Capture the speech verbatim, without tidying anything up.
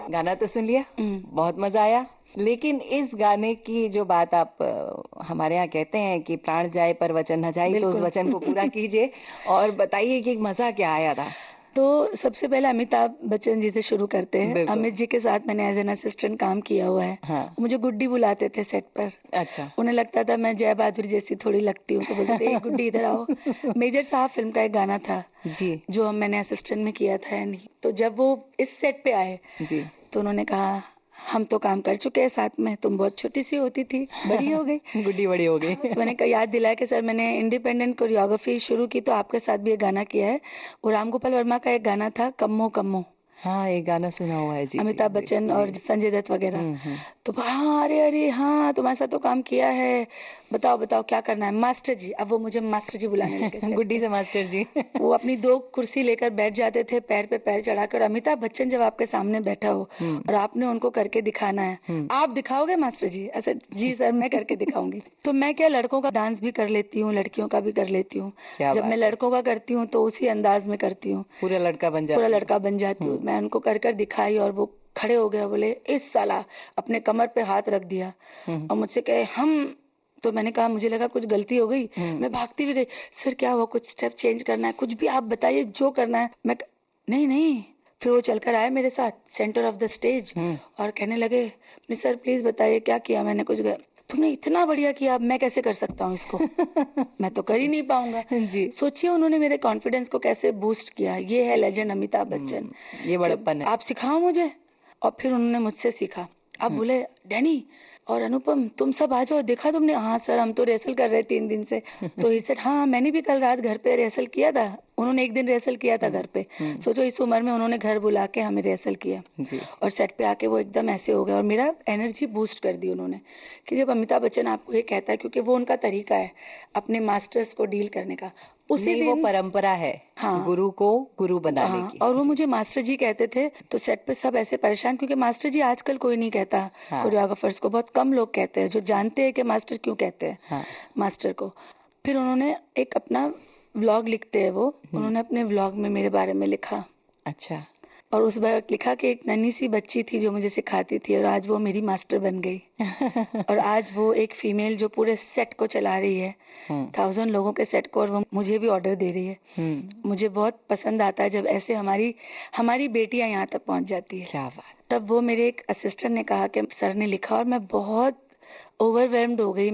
गाना तो सुन लिया, बहुत मजा आया, लेकिन इस गाने की जो बात आप अ, हमारे यहाँ कहते हैं कि प्राण जाए पर वचन न जाए, तो उस वचन को पूरा कीजिए और बताइए कि मजा क्या आया था। तो सबसे पहले अमिताभ बच्चन जी से शुरू करते हैं। अमित जी के साथ मैंने एज एन असिस्टेंट काम किया हुआ है। हाँ। मुझे गुड्डी बुलाते थे सेट पर। अच्छा। उन्हें लगता था मैं जय बहादुर जैसी थोड़ी लगती हूँ, तो बोलते थे गुड्डी इधर आओ। मेजर साहब फिल्म का एक गाना था जी, जो हम मैंने असिस्टेंट में किया था। नहीं तो जब वो इस सेट पे आए जी, तो उन्होंने कहा हम तो काम कर चुके हैं साथ में, तुम बहुत छोटी सी होती थी, बड़ी हो गई। गुड्डी बड़ी हो गई। तो मैंने कहा याद दिलाया कि सर मैंने इंडिपेंडेंट कोरियोग्राफी शुरू की तो आपके साथ भी एक गाना किया है। वो राम गोपाल वर्मा का एक गाना था कम्मो कम्मो। हाँ, एक गाना सुना हुआ है जी। अमिताभ बच्चन और संजय दत्त वगैरह। तो हाँ अरे अरे हाँ तुम्हारे साथ तो काम किया है, बताओ बताओ क्या करना है मास्टर जी। अब वो मुझे मास्टर जी बुलाने लगे। गुड्डी से मास्टर जी। वो अपनी दो कुर्सी लेकर बैठ जाते थे, पैर पे पैर चढ़ाकर। अमिताभ बच्चन जब आपके सामने बैठा हो और आपने उनको करके दिखाना है, आप दिखाओगे मास्टर जी? ऐसा जी सर मैं करके दिखाऊंगी। तो मैं क्या लड़कों का डांस भी कर लेती हूँ, लड़कियों का भी कर लेती हूँ। जब मैं लड़कों का करती हूँ तो उसी अंदाज में करती हूँ, पूरा लड़का बन जाती पूरा लड़का बन जाती हूँ। मैं उनको कर कर दिखाई और वो खड़े हो गए, बोले इस साला, अपने कमर पे हाथ रख दिया और मुझसे कहे हम। तो मैंने कहा मुझे लगा कुछ गलती हो गई, मैं भागती भी गई। सर क्या हुआ, कुछ स्टेप चेंज करना है, कुछ भी आप बताइए जो करना है। मैं नहीं नहीं। फिर वो चलकर आए मेरे साथ सेंटर ऑफ द स्टेज और कहने लगे सर प्लीज बताइए क्या किया मैंने। कुछ तुमने इतना बढ़िया किया, अब मैं कैसे कर सकता हूँ इसको? मैं तो कर ही नहीं पाऊंगा जी। सोचिए उन्होंने मेरे कॉन्फिडेंस को कैसे बूस्ट किया। ये है लेजेंड अमिताभ बच्चन। ये बड़प्पन है। आप सिखाओ मुझे। और फिर उन्होंने मुझसे सीखा। अब बोले डैनी और अनुपम तुम सब आ जाओ, देखा तुमने? हाँ सर हम तो रिहर्सल कर रहे तीन दिन से। तो ही सेड हाँ मैंने भी कल रात घर पे रिहर्सल किया था। उन्होंने एक दिन रिहर्सल किया था घर पे। सोचो इस उम्र में उन्होंने घर बुला के हमें रिहर्सल किया जी। और सेट पे आके वो एकदम ऐसे हो गया और मेरा एनर्जी बूस्ट कर दी उन्होंने। कि जब अमिताभ बच्चन आपको ये कहता है, क्योंकि वो उनका तरीका है अपने मास्टर्स को डील करने का, उसी दिन वो परंपरा है। हाँ, गुरु को गुरु बनाने हाँ, की। और वो मुझे मास्टर जी कहते थे। तो सेट पे सब ऐसे परेशान, क्योंकि मास्टर जी आजकल कोई नहीं कहता। हाँ, कोरियोग्राफर्स को बहुत कम लोग कहते हैं जो जानते हैं कि मास्टर क्यों कहते हैं। हाँ, मास्टर को। फिर उन्होंने एक अपना व्लॉग लिखते हैं वो, उन्होंने अपने व्लॉग में मेरे बारे में लिखा। अच्छा। और उस बार लिखा कि एक नन्ही सी बच्ची थी जो मुझे सिखाती थी और आज वो मेरी मास्टर बन गई। और आज वो एक फीमेल जो पूरे सेट को चला रही है, थाउजेंड लोगों के सेट को, और वो मुझे भी ऑर्डर दे रही है। मुझे बहुत पसंद आता है जब ऐसे हमारी हमारी बेटियां यहाँ तक पहुँच जाती है। क्या बात। तब वो मेरे एक असिस्टेंट ने कहा कि सर ने लिखा और मैं बहुत ओवरवेल्म्ड हो गई।